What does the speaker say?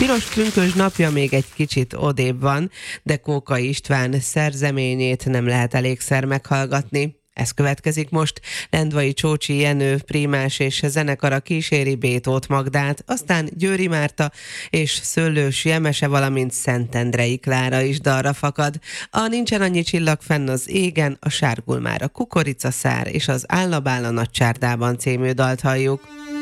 Piros pünkösd napja még egy kicsit odébb van, de Kókai István szerzeményét nem lehet elégszer meghallgatni. Ez következik most. Lendvai Csócsi Jenő prímás és zenekara kíséri Bétót Magdát, aztán Győri Márta és Szőlős Jemese, valamint Szentendrei Klára is dalra fakad. A Nincsen annyi csillag fenn az égen, a Sárgul már a kukoricaszár és az Állabál a nagy csárdában című dalt halljuk.